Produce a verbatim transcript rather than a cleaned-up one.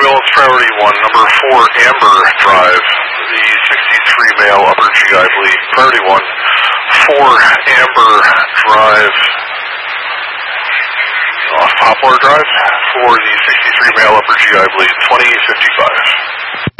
ambulance priority one, number four, Amber Drive, the sixty-three male upper G I bleed. Priority one, four, Amber Drive, off Poplar Drive, for the sixty-three male upper G I bleed, twenty fifty-five.